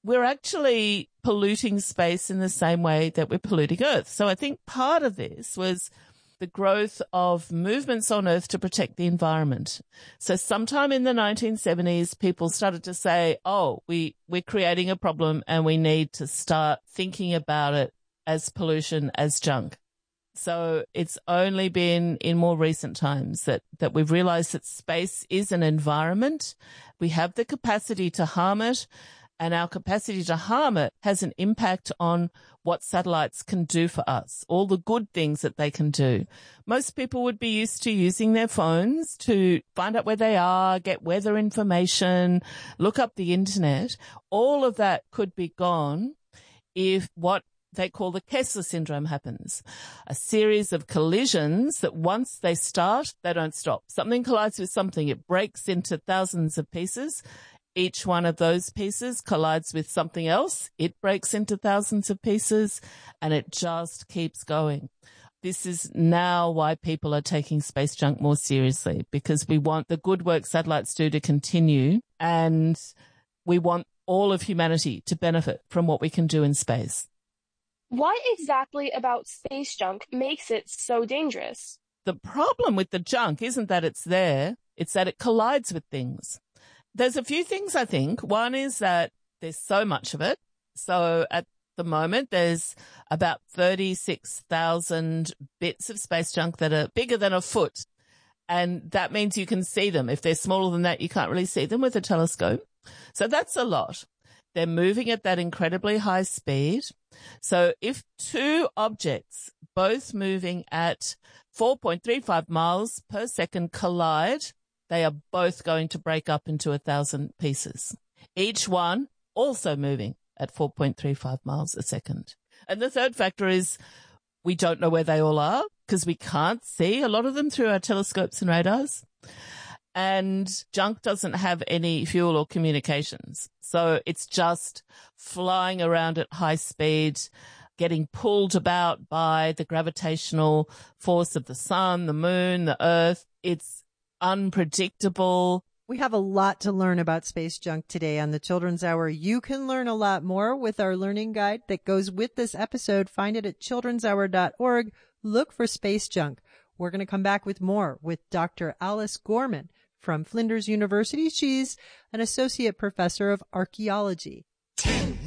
we're actually polluting space in the same way that we're polluting Earth. So I think part of this was the growth of movements on Earth to protect the environment. So sometime in the 1970s, people started to say, we're creating a problem and we need to start thinking about it as pollution, as junk. So it's only been in more recent times that we've realized that space is an environment. We have the capacity to harm it, and our capacity to harm it has an impact on what satellites can do for us, all the good things that they can do. Most people would be used to using their phones to find out where they are, get weather information, look up the internet. All of that could be gone if what they call the Kessler syndrome happens. A series of collisions that once they start, they don't stop. Something collides with something. It breaks into thousands of pieces. Each one of those pieces collides with something else. It breaks into thousands of pieces, and it just keeps going. This is now why people are taking space junk more seriously, because we want the good work satellites do to continue, and we want all of humanity to benefit from what we can do in space. What exactly about space junk makes it so dangerous? The problem with the junk isn't that it's there, it's that it collides with things. There's a few things, I think. One is that there's so much of it. So at the moment, there's about 36,000 bits of space junk that are bigger than a foot. And that means you can see them. If they're smaller than that, you can't really see them with a telescope. So that's a lot. They're moving at that incredibly high speed. So if two objects, both moving at 4.35 miles per second, collide, they are both going to break up into 1,000 pieces, each one also moving at 4.35 miles a second. And the third factor is we don't know where they all are because we can't see a lot of them through our telescopes and radars. And junk doesn't have any fuel or communications. So it's just flying around at high speed, getting pulled about by the gravitational force of the sun, the moon, the earth. It's unpredictable. We have a lot to learn about space junk today on the Children's Hour. You can learn a lot more with our learning guide that goes with this episode. Find it at childrenshour.org. Look for space junk. We're going to come back with more with Dr. Alice Gorman from Flinders University. She's an associate professor of archaeology.